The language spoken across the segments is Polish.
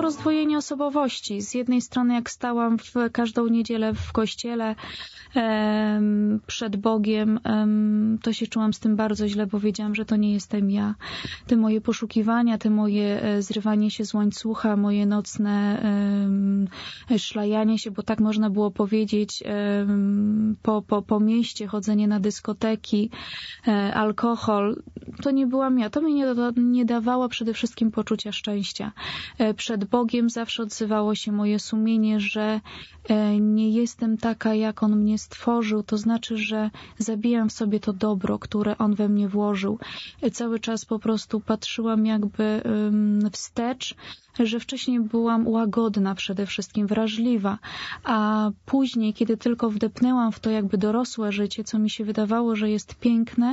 rozdwojenie osobowości. Z jednej strony jak stałam w każdą niedzielę w kościele przed Bogiem, to się czułam z tym bardzo źle, bo wiedziałam, że to nie jestem ja. Te moje poszukiwania, te moje zrywanie się z łańcucha, moje nocne szlajanie się, bo tak można było powiedzieć, po mieście, chodzenie na dyskoteki, alkohol, to nie byłam ja. To mi nie dawało przede wszystkim poczucia szczęścia. Przed Bogiem zawsze odzywało się moje sumienie, że nie jestem taka, jak On mnie stworzył, to znaczy, że zabijam w sobie to dobro, które On we mnie włożył. Cały czas po prostu patrzyłam jakby wstecz, że wcześniej byłam łagodna przede wszystkim, wrażliwa, a później, kiedy tylko wdepnęłam w to jakby dorosłe życie, co mi się wydawało, że jest piękne,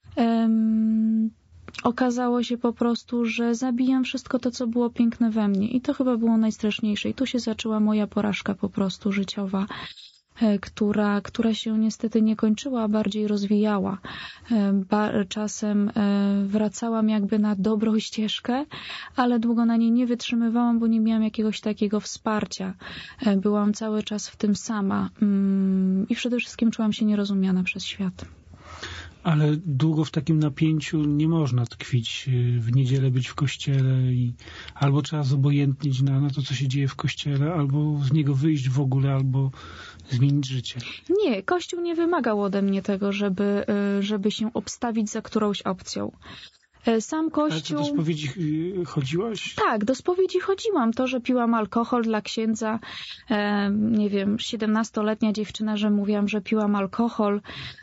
okazało się po prostu, że zabijam wszystko to, co było piękne we mnie. I to chyba było najstraszniejsze. I tu się zaczęła moja porażka po prostu życiowa, która się niestety nie kończyła, a bardziej rozwijała. Czasem wracałam jakby na dobrą ścieżkę, ale długo na niej nie wytrzymywałam, bo nie miałam jakiegoś takiego wsparcia. Byłam cały czas w tym sama i przede wszystkim czułam się nierozumiana przez świat. Ale długo w takim napięciu nie można tkwić. W niedzielę być w kościele i albo trzeba zobojętnić na to, co się dzieje w kościele, albo z niego wyjść w ogóle, albo zmienić życie. Nie, Kościół nie wymagał ode mnie tego, żeby się obstawić za którąś opcją. Sam Kościół... Ale co, do spowiedzi chodziłaś? Tak, do spowiedzi chodziłam. To, że piłam alkohol dla księdza, nie wiem, 17-letnia dziewczyna, że mówiłam, że piłam alkohol,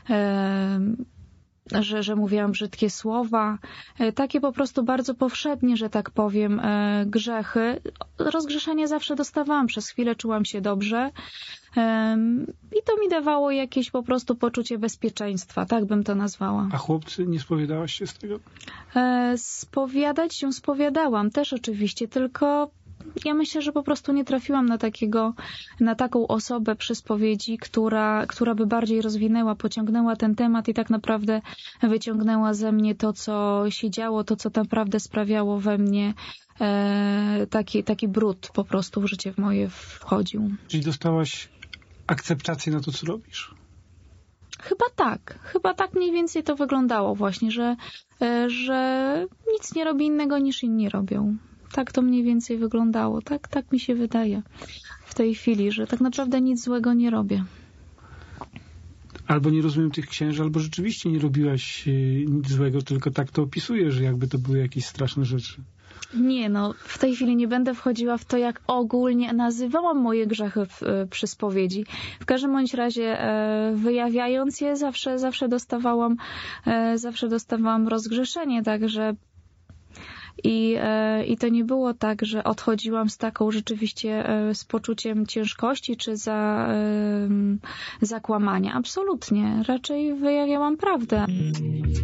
że mówiłam brzydkie słowa, takie po prostu bardzo powszednie, że tak powiem, grzechy. Rozgrzeszenie zawsze dostawałam, przez chwilę czułam się dobrze i to mi dawało jakieś po prostu poczucie bezpieczeństwa, tak bym to nazwała. A chłopcy, nie spowiadałaś się z tego? Spowiadać się spowiadałam też oczywiście, tylko ja myślę, że po prostu nie trafiłam na taką osobę przy spowiedzi, która by bardziej rozwinęła, pociągnęła ten temat i tak naprawdę wyciągnęła ze mnie to, co się działo, to, co naprawdę sprawiało we mnie taki brud po prostu w życie moje wchodził. Czyli dostałaś akceptację na to, co robisz? Chyba tak mniej więcej to wyglądało właśnie, że nic nie robi innego niż inni robią. Tak to mniej więcej wyglądało. Tak mi się wydaje w tej chwili, że tak naprawdę nic złego nie robię. Albo nie rozumiem tych księży, albo rzeczywiście nie robiłaś nic złego, tylko tak to opisujesz, że jakby to były jakieś straszne rzeczy. Nie, w tej chwili nie będę wchodziła w to, jak ogólnie nazywałam moje grzechy przy spowiedzi. W każdym bądź razie wyjawiając je, zawsze dostawałam rozgrzeszenie, także I to nie było tak, że odchodziłam z taką rzeczywiście z poczuciem ciężkości czy zakłamania. Absolutnie. Raczej wyjawiałam prawdę.